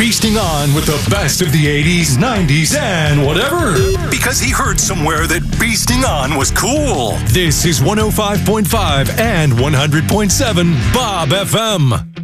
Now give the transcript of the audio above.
feasting on with the best of the 80s, 90s, and whatever. Because he heard somewhere that feasting on was cool. This is 105.5 and 100.7 Bob FM.